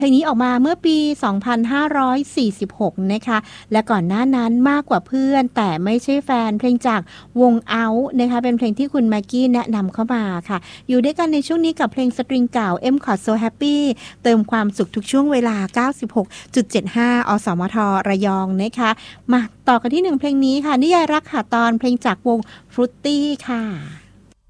เพลงนี้ออกมาเมื่อปี 2546 นะคะและก่อนหน้านั้นมากกว่าเพื่อนแต่ไม่ใช่แฟนเพลงจากวง Out นะคะเป็นเพลงที่คุณแม็กกี้แนะนำเข้ามาค่ะอยู่ด้วยกันในช่วงนี้กับเพลงสตริงเก่า M Chord So Happy เติมความสุขทุกช่วงเวลา 96.75 อสมทระยองนะคะมาต่อกันที่หนึ่งเพลงนี้ค่ะนิยายรักหาตอนเพลงจากวง Fruity ค่ะ